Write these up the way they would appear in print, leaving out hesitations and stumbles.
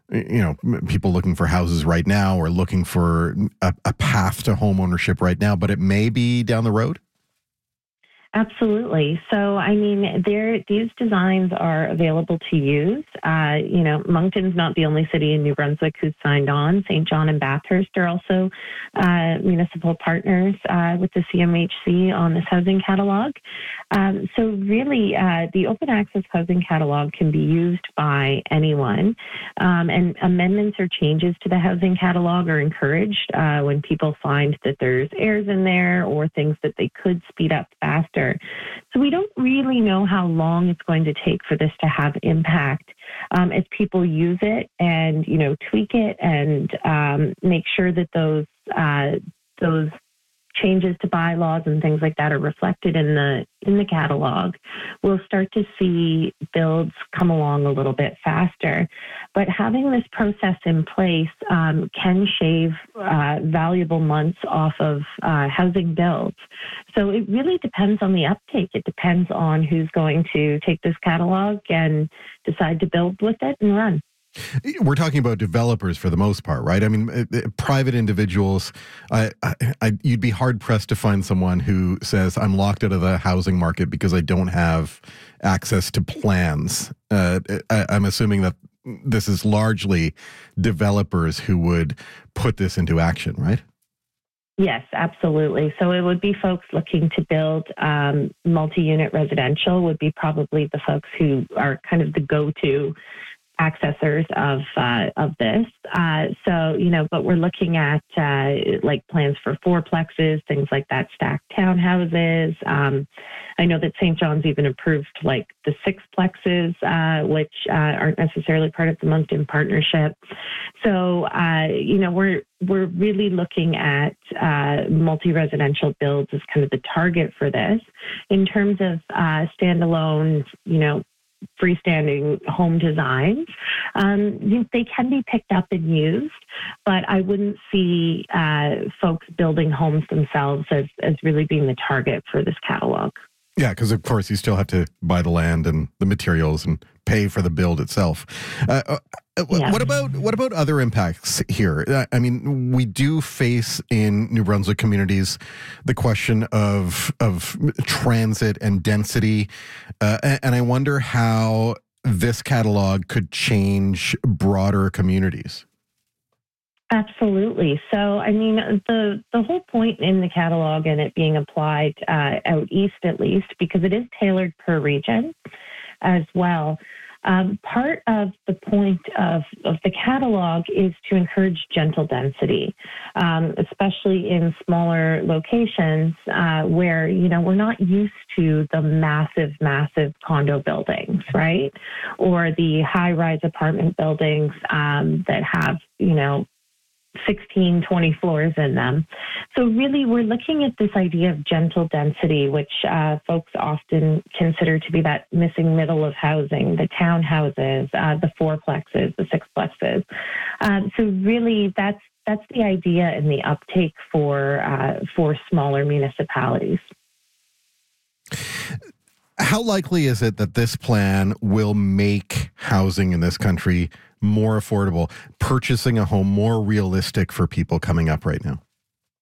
people looking for houses right now or looking for a path to home ownership right now, but it may be down the road? Absolutely. So, these designs are available to use. Moncton's not the only city in New Brunswick who's signed on. St. John and Bathurst are also municipal partners with the CMHC on this housing catalog. So really, the open access housing catalog can be used by anyone. And amendments or changes to the housing catalog are encouraged when people find that there's errors in there or things that they could speed up faster. So we don't really know how long it's going to take for this to have impact as people use it and, tweak it and make sure that those changes to bylaws and things like that are reflected in the catalog. We'll start to see builds come along a little bit faster. But having this process in place can shave valuable months off of housing builds. So it really depends on the uptake. It depends on who's going to take this catalog and decide to build with it and run. We're talking about developers for the most part, right? I mean, private individuals, you'd be hard-pressed to find someone who says, I'm locked out of the housing market because I don't have access to plans. I'm assuming that this is largely developers who would put this into action, right? Yes, absolutely. So it would be folks looking to build multi-unit residential would be probably the folks who are kind of the go-to accessors of this. But we're looking at like plans for fourplexes, things like that, stacked townhouses. I know that St. John's even approved like the sixplexes, which aren't necessarily part of the Moncton partnership. So, we're really looking at multi-residential builds as kind of the target for this. In terms of standalone, freestanding home designs, they can be picked up and used, but I wouldn't see folks building homes themselves as really being the target for this catalog. Yeah, because of course you still have to buy the land and the materials and pay for the build itself. What about other impacts here? I mean, we do face in New Brunswick communities the question of transit and density, and I wonder how this catalog could change broader communities. Absolutely. So, the whole point in the catalog and it being applied out east, at least, because it is tailored per region as well. Part of the point of the catalog is to encourage gentle density, especially in smaller locations where, we're not used to the massive condo buildings, right? Or the high-rise apartment buildings that have, 16, 20 floors in them. So really, we're looking at this idea of gentle density, which folks often consider to be that missing middle of housing, the townhouses, the fourplexes, the sixplexes. So really, that's the idea and the uptake for smaller municipalities. How likely is it that this plan will make housing in this country more affordable, purchasing a home more realistic for people coming up right now?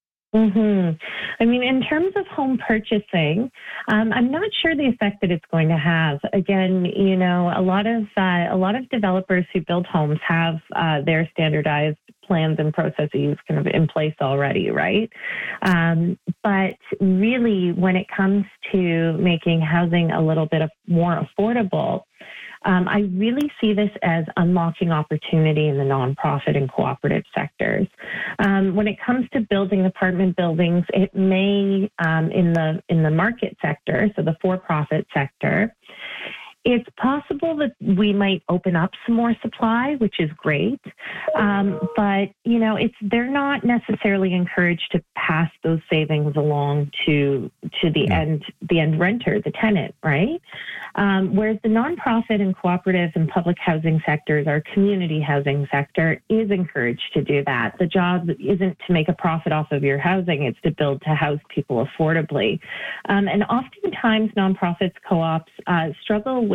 In terms of home purchasing, I'm not sure the effect that it's going to have. Again, a lot of developers who build homes have their standardized plans and processes kind of in place already, right? But really, when it comes to making housing a little bit more affordable, I really see this as unlocking opportunity in the nonprofit and cooperative sectors. When it comes to building apartment buildings, it may, in the market sector, so the for-profit sector, it's possible that we might open up some more supply, which is great. But, they're not necessarily encouraged to pass those savings along to the end renter, the tenant, right? Whereas the nonprofit and cooperative and public housing sectors, our community housing sector, is encouraged to do that. The job isn't to make a profit off of your housing, it's to build to house people affordably. And oftentimes nonprofits, co-ops struggle with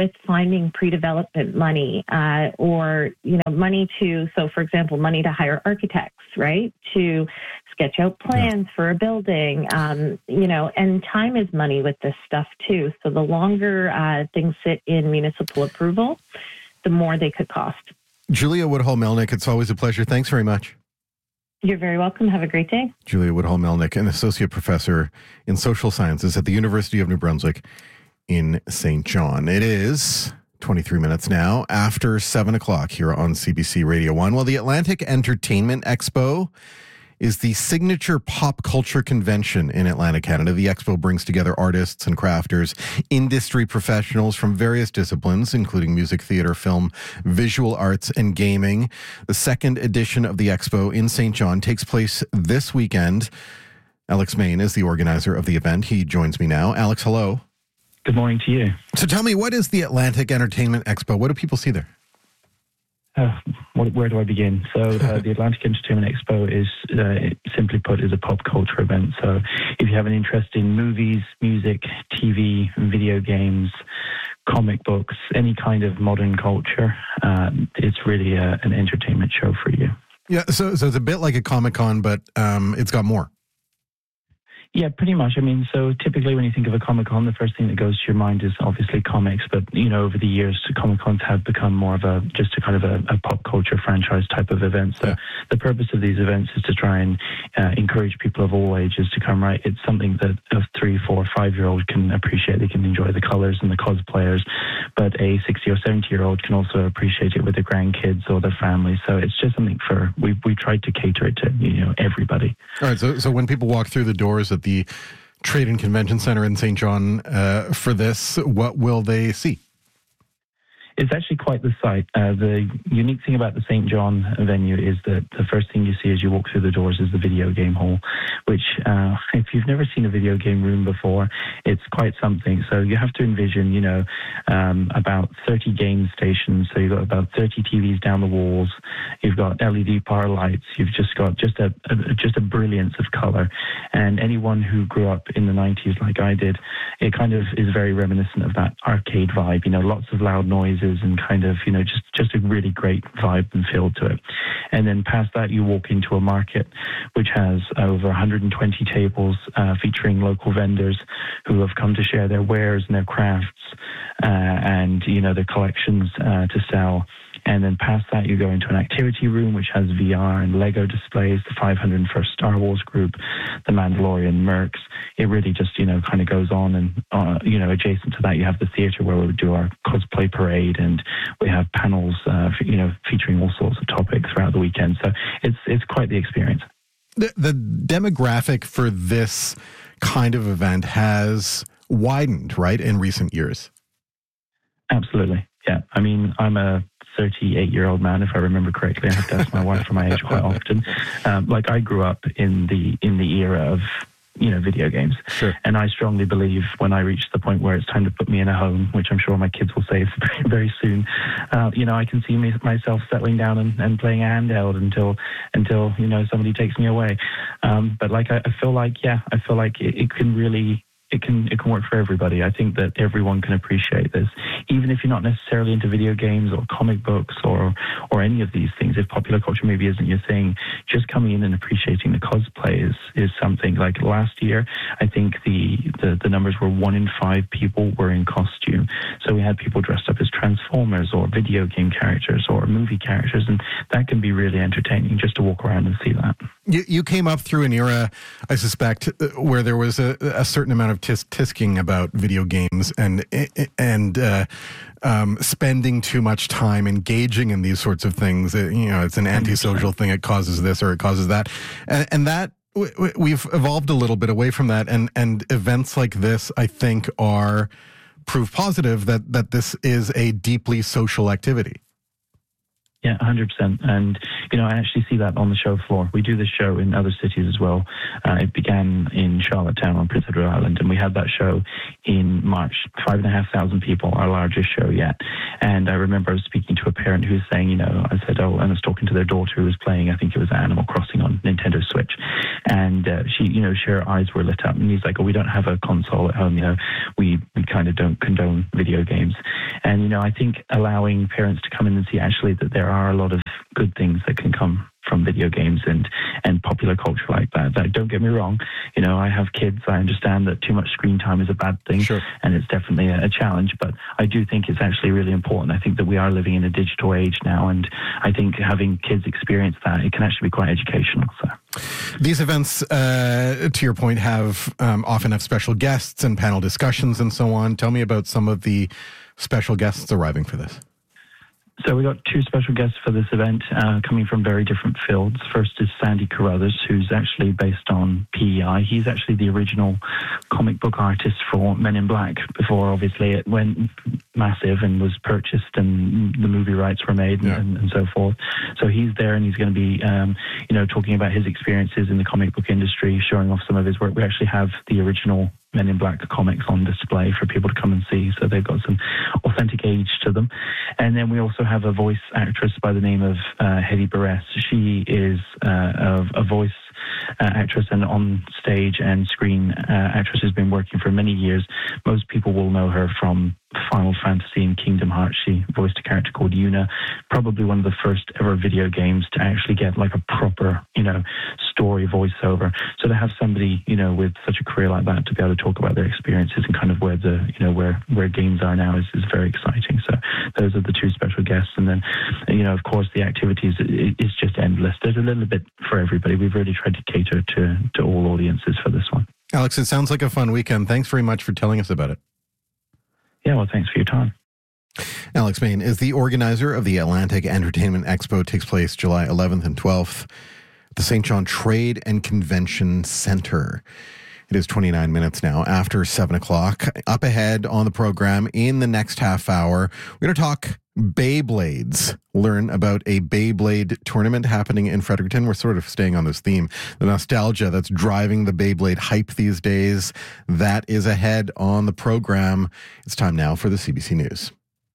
with finding pre-development money or, money for example, money to hire architects, right, to sketch out plans for a building, and time is money with this stuff too. So the longer things sit in municipal approval, the more they could cost. Julia Woodhull-Melnick, it's always a pleasure. Thanks very much. You're very welcome. Have a great day. Julia Woodhull-Melnick, an associate professor in social sciences at the University of New Brunswick in St. John. It is 23 minutes now after 7 o'clock here on CBC Radio 1. Well, the Atlantic Entertainment Expo is the signature pop culture convention in Atlantic Canada. The expo brings together artists and crafters, industry professionals from various disciplines, including music, theater, film, visual arts, and gaming. The second edition of the expo in St. John takes place this weekend. Alex Main is the organizer of the event. He joins me now. Alex, hello. Good morning to you. So tell me, what is the Atlantic Entertainment Expo? What do people see there? Where do I begin? So the Atlantic Entertainment Expo is, simply put, is a pop culture event. So if you have an interest in movies, music, TV, video games, comic books, any kind of modern culture, it's really an entertainment show for you. Yeah, so it's a bit like a Comic-Con, but it's got more. Yeah, pretty much. I mean, so typically when you think of a Comic-Con, the first thing that goes to your mind is obviously comics. But, over the years, Comic-Cons have become more of a pop culture franchise type of event. So the purpose of these events is to try and encourage people of all ages to come, right? It's something that a 3, 4, 5-year-old can appreciate. They can enjoy the colors and the cosplayers. But a 60 or 70-year-old can also appreciate it with their grandkids or their family. So it's just something we tried to cater it to, everybody. All right. So when people walk through the doors at the Trade and Convention Center in St. John for this, what will they see? It's actually quite the sight. The unique thing about the St. John venue is that the first thing you see as you walk through the doors is the video game hall, which if you've never seen a video game room before, it's quite something. So you have to envision, about 30 game stations. So you've got about 30 TVs down the walls. You've got LED power lights. You've just got just a brilliance of color. And anyone who grew up in the 90s like I did, it kind of is very reminiscent of that arcade vibe, lots of loud noises and kind of, just a really great vibe and feel to it. And then past that, you walk into a market which has over 120 tables featuring local vendors who have come to share their wares and their crafts and, their collections to sell. And then past that, you go into an activity room, which has VR and Lego displays, the 501st Star Wars group, the Mandalorian Mercs. It really just, kind of goes on. And, adjacent to that, you have the theater where we would do our cosplay parade. And we have panels, featuring all sorts of topics throughout the weekend. So it's quite the experience. The demographic for this kind of event has widened, right, in recent years? Absolutely. Yeah. I mean, I'm a 38-year-old man, if I remember correctly. I have to ask my wife for my age quite often. I grew up in the era of, video games. Sure. And I strongly believe when I reach the point where it's time to put me in a home, which I'm sure my kids will say very, very soon, I can see myself settling down and playing a handheld until somebody takes me away. But I feel like it can really... It can work for everybody. I think that everyone can appreciate this, even if you're not necessarily into video games or comic books or any of these things. If popular culture maybe isn't your thing, just coming in and appreciating the cosplay is something. Like last year, I think the numbers were 1 in 5 people were in costume. So we had people dressed up as Transformers or video game characters or movie characters, and that can be really entertaining just to walk around and see that. You came up through an era, I suspect, where there was a certain amount of tisking about video games and spending too much time engaging in these sorts of things. It's an antisocial thing. It causes this or it causes that, and that we've evolved a little bit away from that. And events like this, I think, are proof positive that this is a deeply social activity. Yeah, 100%. And, I actually see that on the show floor. We do this show in other cities as well. It began in Charlottetown on Prince Edward Island, and we had that show in March. 5,500 people, our largest show yet. And I remember I was speaking to a parent who was saying, I said, and I was talking to their daughter who was playing, I think it was Animal Crossing on Nintendo Switch. And her eyes were lit up. And he's like, we don't have a console at home, we kind of don't condone video games. And, I think allowing parents to come in and see actually that there are a lot of good things that can come from video games and popular culture like that. Don't get me wrong, I have kids. I understand that too much screen time is a bad thing, sure, and it's definitely a challenge, but I do think it's actually really important. I think that we are living in a digital age now, and I think having kids experience that, it can actually be quite educational. So these events, to your point, often have special guests and panel discussions and so on. Tell me about some of the special guests arriving for this. So we got two special guests for this event coming from very different fields. First is Sandy Carruthers, who's actually based on PEI. He's actually the original comic book artist for Men in Black before, obviously, it went massive and was purchased and the movie rights were made and so forth. So he's there, and he's going to be, talking about his experiences in the comic book industry, showing off some of his work. We actually have the original Men in Black comics on display for people to come and see, so they've got some authentic age to them. And then we also have a voice actress by the name of Hedy Barres. She is a voice actress and on stage and screen actress who's been working for many years. Most people will know her from Final Fantasy and Kingdom Hearts. She voiced a character called Yuna, probably one of the first ever video games to actually get like a proper, story voiceover. So to have somebody, with such a career like that to be able to talk about their experiences and kind of where the, where games are now is very exciting. So those are the two special guests. And then, of course, the activities is just endless. There's a little bit for everybody. We've really tried to cater to all audiences for this one. Alex, it sounds like a fun weekend. Thanks very much for telling us about it. Yeah, well, thanks for your time. Alex Main is the organizer of the Atlantic Entertainment Expo. It takes place July 11th and 12th at the St. John Trade and Convention Center. It is 29 minutes now after 7 o'clock. Up ahead on the program in the next half hour, we're going to talk Beyblades. Learn about a Beyblade tournament happening in Fredericton. We're sort of staying on this theme. The nostalgia that's driving the Beyblade hype these days, that is ahead on the program. It's time now for the CBC News.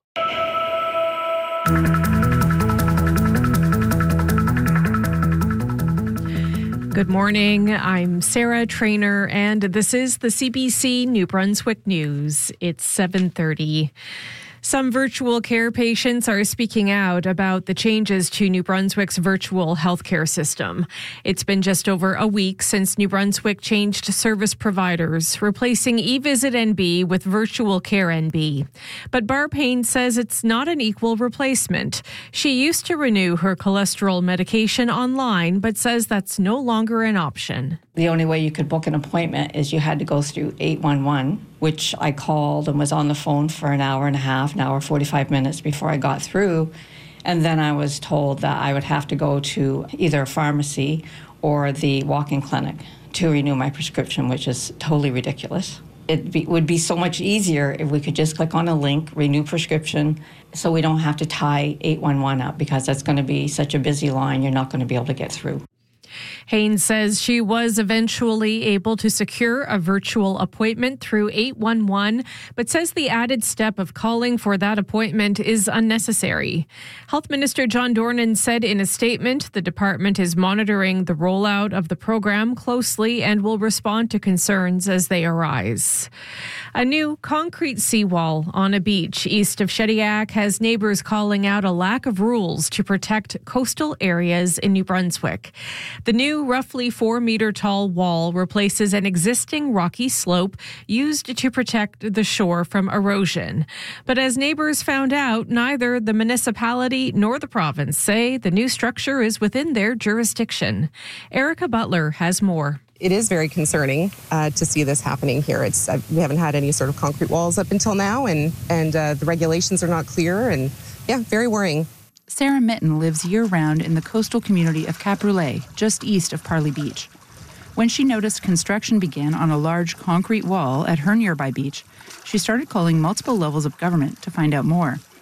Good morning. I'm Sarah Trainer, and this is the CBC New Brunswick News. It's 7:30. Some virtual care patients are speaking out about the changes to New Brunswick's virtual healthcare system. It's been just over a week since New Brunswick changed service providers, replacing eVisit NB with Virtual Care NB. But Barb Haynes says it's not an equal replacement. She used to renew her cholesterol medication online, but says that's no longer an option. The only way you could book an appointment is you had to go through 811, which I called and was on the phone for an hour and a half, an hour, 45 minutes before I got through. And then I was told that I would have to go to either a pharmacy or the walk-in clinic to renew my prescription, which is totally ridiculous. It would be so much easier if we could just click on a link, renew prescription, so we don't have to tie 811 up, because that's going to be such a busy line, you're not going to be able to get through. Haynes says she was eventually able to secure a virtual appointment through 811, but says the added step of calling for that appointment is unnecessary. Health Minister John Dornan said in a statement the department is monitoring the rollout of the program closely and will respond to concerns as they arise. A new concrete seawall on a beach east of Shediac has neighbors calling out a lack of rules to protect coastal areas in New Brunswick. The new roughly 4-meter tall wall replaces an existing rocky slope used to protect the shore from erosion. But as neighbors found out, neither the municipality nor the province say the new structure is within their jurisdiction. Erica Butler has more. It is very concerning to see this happening here. We haven't had any sort of concrete walls up until now, and the regulations are not clear, and very worrying. Sarah Mitten lives year-round in the coastal community of Cap Roulet, just east of Parley Beach. When she noticed construction began on a large concrete wall at her nearby beach, she started calling multiple levels of government to find out more.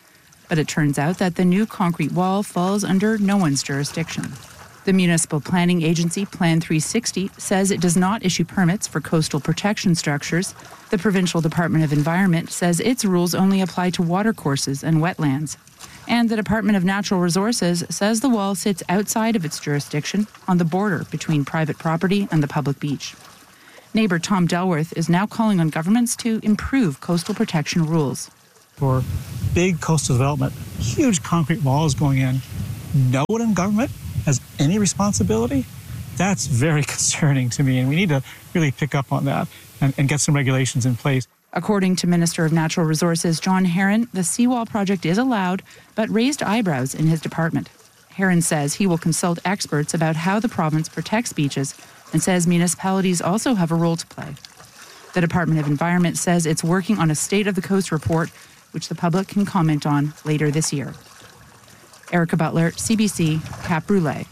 But it turns out that the new concrete wall falls under no one's jurisdiction. The municipal planning agency, Plan 360, says it does not issue permits for coastal protection structures. The Provincial Department of Environment says its rules only apply to watercourses and wetlands. And the Department of Natural Resources says the wall sits outside of its jurisdiction on the border between private property and the public beach. Neighbour Tom Delworth is now calling on governments to improve coastal protection rules. For big coastal development, huge concrete walls going in, no one in government has any responsibility. That's very concerning to me, and we need to really pick up on that and get some regulations in place. According to Minister of Natural Resources John Herron, the seawall project is allowed, but raised eyebrows in his department. Herron says he will consult experts about how the province protects beaches and says municipalities also have a role to play. The Department of Environment says it's working on a State of the Coast report, which the public can comment on later this year. Erica Butler, CBC, Cap Brûlée.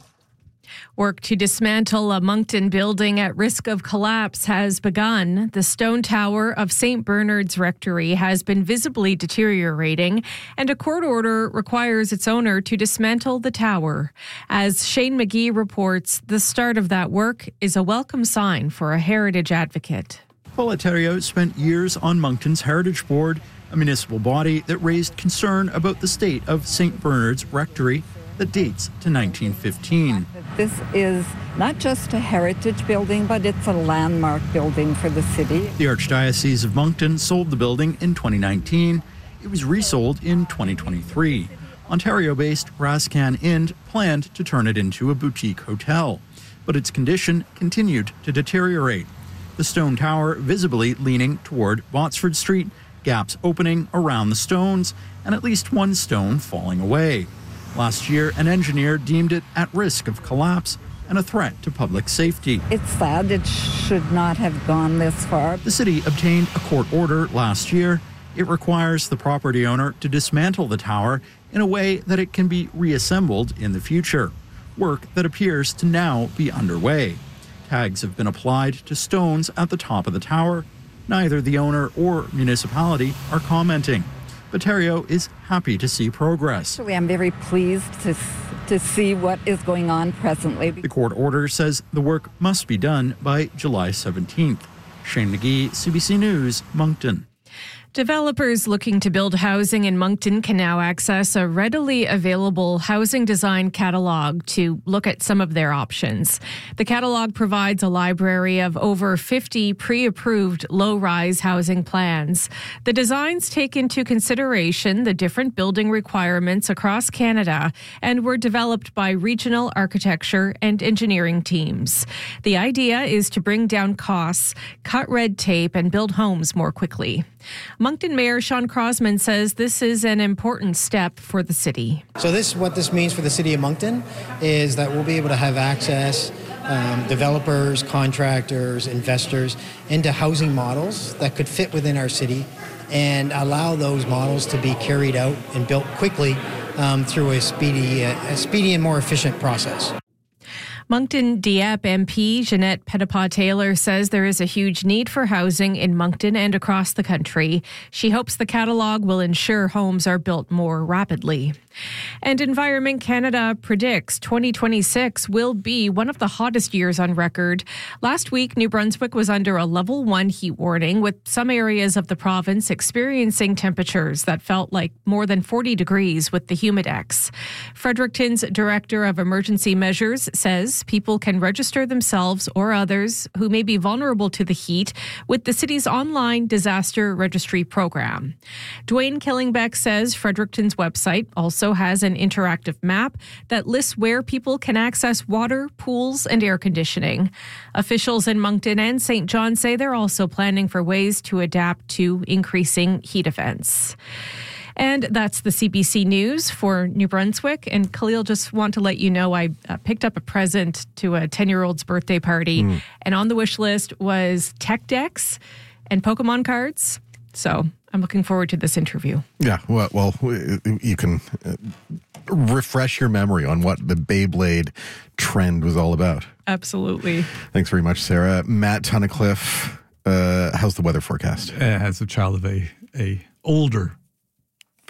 Work to dismantle a Moncton building at risk of collapse has begun. The stone tower of St. Bernard's Rectory has been visibly deteriorating, and a court order requires its owner to dismantle the tower. As Shane McGee reports, the start of that work is a welcome sign for a heritage advocate. Paul Thériault spent years on Moncton's Heritage Board, a municipal body that raised concern about the state of St. Bernard's Rectory that dates to 1915. This is not just a heritage building, but it's a landmark building for the city. The Archdiocese of Moncton sold the building in 2019. It was resold in 2023. Ontario-based Rascan Inn planned to turn it into a boutique hotel, but its condition continued to deteriorate. The stone tower visibly leaning toward Botsford Street, gaps opening around the stones, and at least one stone falling away. Last year, an engineer deemed it at risk of collapse and a threat to public safety. It's sad. It should not have gone this far. The city obtained a court order last year. It requires the property owner to dismantle the tower in a way that it can be reassembled in the future, work that appears to now be underway. Tags have been applied to stones at the top of the tower. Neither the owner or municipality are commenting. But Thériault is happy to see progress. I'm very pleased to see what is going on presently. The court order says the work must be done by July 17th. Shane McGee, CBC News, Moncton. Developers looking to build housing in Moncton can now access a readily available housing design catalog to look at some of their options. The catalog provides a library of over 50 pre-approved low-rise housing plans. The designs take into consideration the different building requirements across Canada and were developed by regional architecture and engineering teams. The idea is to bring down costs, cut red tape, and build homes more quickly. Moncton Mayor Sean Crosman says this is an important step for the city. So what this means for the city of Moncton is that we'll be able to have access, developers, contractors, investors, into housing models that could fit within our city and allow those models to be carried out and built quickly through a speedy and more efficient process. Moncton Dieppe MP Jeanette Petitpas-Taylor says there is a huge need for housing in Moncton and across the country. She hopes the catalogue will ensure homes are built more rapidly. And Environment Canada predicts 2026 will be one of the hottest years on record. Last week, New Brunswick was under a level 1 heat warning, with some areas of the province experiencing temperatures that felt like more than 40 degrees with the Humidex. Fredericton's Director of Emergency Measures says people can register themselves or others who may be vulnerable to the heat with the city's online disaster registry program. Dwayne Killingbeck says Fredericton's website also has an interactive map that lists where people can access water, pools, and air conditioning. Officials in Moncton and St. John say they're also planning for ways to adapt to increasing heat events. And that's the CBC News for New Brunswick. And Khalil, just want to let you know I picked up a present to a 10-year-old's birthday party. And on the wish list was tech decks and Pokemon cards. So I'm looking forward to this interview. Yeah, well you can refresh your memory on what the Beyblade trend was all about. Absolutely. Thanks very much, Sarah. Matt Tunnicliffe, how's the weather forecast? As a child of a older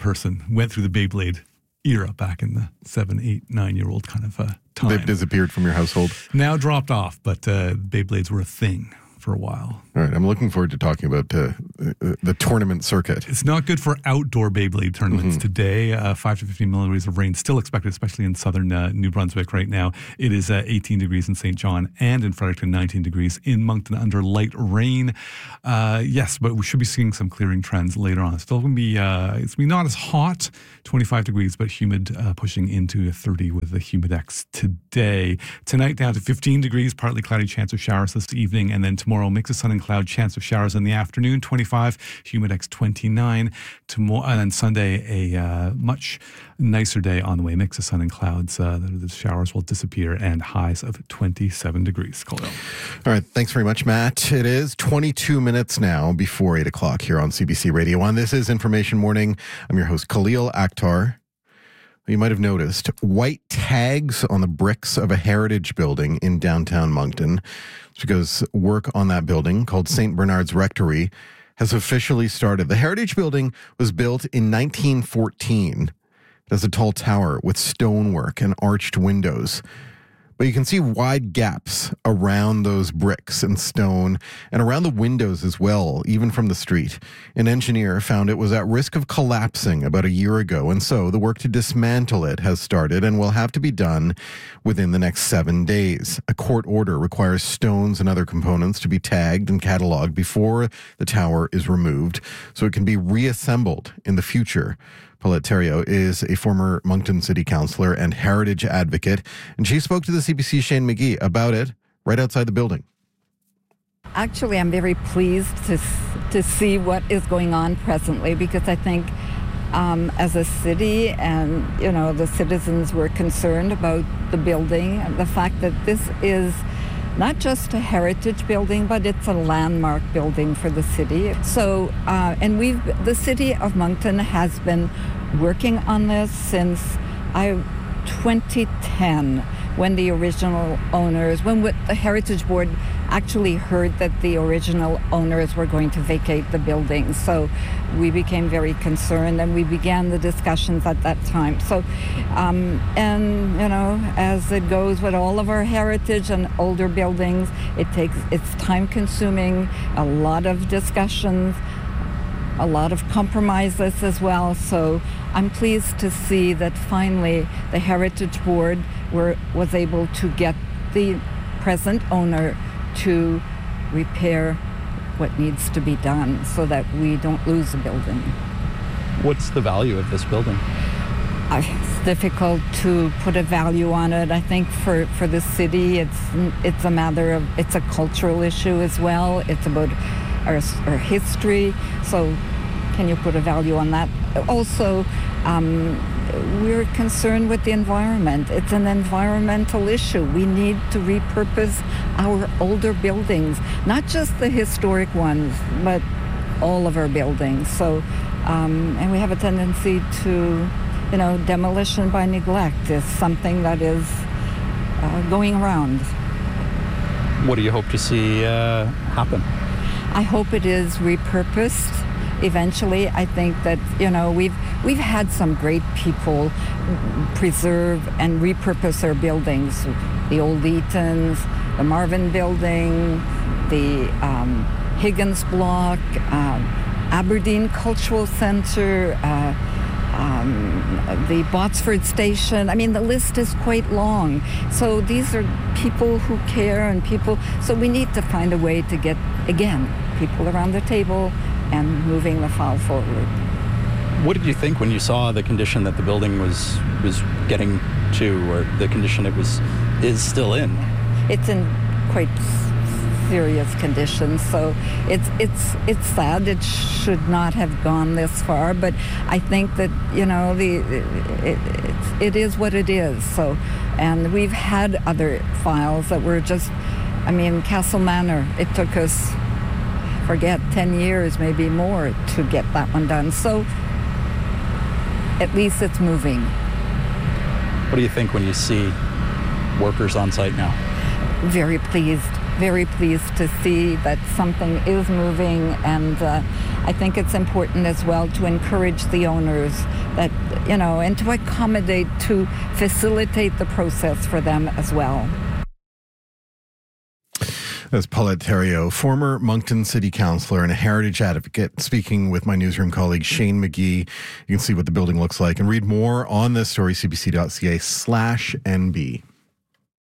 person. Went through the Beyblade era back in the 7, 8, 9-year-old kind of time. They've disappeared from your household? Now dropped off, but Beyblades were a thing for a while. All right, I'm looking forward to talking about the tournament circuit. It's not good for outdoor Beyblade tournaments today. 5 to 15 millimeters of rain still expected, especially in southern New Brunswick right now. It is 18 degrees in St. John and in Fredericton, 19 degrees in Moncton under light rain. Yes, but we should be seeing some clearing trends later on. It's still going to be, it's going to be not as hot, 25 degrees, but humid, pushing into 30 with the Humidex today. Tonight down to 15 degrees, partly cloudy, chance of showers this evening, and then tomorrow mix of sun and cloud, chance of showers in the afternoon, 25, Humidex 29. Tomorrow, and then Sunday, a much nicer day on the way, mix of sun and clouds. The showers will disappear and highs of 27 degrees. All right, thanks very much, Matt. It is 22 minutes now before 8 o'clock here on CBC Radio 1. This is Information Morning. I'm your host, Khalil Akhtar. You might have noticed white tags on the bricks of a heritage building in downtown Moncton. It's because work on that building, called St. Bernard's Rectory, has officially started. The heritage building was built in 1914. It has a tall tower with stonework and arched windows. But you can see wide gaps around those bricks and stone and around the windows as well, even from the street. An engineer found it was at risk of collapsing about a year ago, and so the work to dismantle it has started and will have to be done within the next 7 days. A court order requires stones and other components to be tagged and cataloged before the tower is removed so it can be reassembled in the future. Paulette Theriault is a former Moncton City Councillor and heritage advocate, and she spoke to the CBC's Shane McGee about it right outside the building. Actually, I'm very pleased to see what is going on presently, because I think as a city and, the citizens were concerned about the building, the fact that this is not just a heritage building, but it's a landmark building for the city. So, and the city of Moncton has been working on this since 2010, when the original owners, when the Heritage Board actually heard that the original owners were going to vacate the building. So we became very concerned and we began the discussions at that time. So, as it goes with all of our heritage and older buildings, it's time consuming, a lot of discussions, a lot of compromises as well. So I'm pleased to see that finally the Heritage Board was able to get the present owner to repair what needs to be done so that we don't lose the building. What's the value of this building? It's difficult to put a value on it. I think for the city, it's a matter of, it's a cultural issue as well. It's about our history. So can you put a value on that? Also, we're concerned with the environment. It's an environmental issue. We need to repurpose our older buildings, not just the historic ones, but all of our buildings. So, and we have a tendency to, demolition by neglect is something that is going around. What do you hope to see happen? I hope it is repurposed. Eventually, I think that, we've had some great people preserve and repurpose our buildings. The old Eatons, the Marvin Building, the Higgins Block, Aberdeen Cultural Center, the Botsford Station. I mean, the list is quite long. So these are people who care and people. So we need to find a way to get, again, people around the table and moving the file forward. What did you think when you saw the condition that the building was getting to, or the condition is still in? It's in quite serious condition, so it's sad. It should not have gone this far, but I think that it is what it is. So, and we've had other files that were just, Castle Manor. It took us, 10 years, maybe more, to get that one done. So at least it's moving. What do you think when you see workers on site now? Very pleased. very pleased to see that something is moving, and I think it's important as well to encourage the owners that, and to accommodate, to facilitate the process for them as well. That's Paulette Theriault, former Moncton City Councillor and a heritage advocate, speaking with my newsroom colleague Shane McGee. You can see what the building looks like and read more on this story, cbc.ca/NB.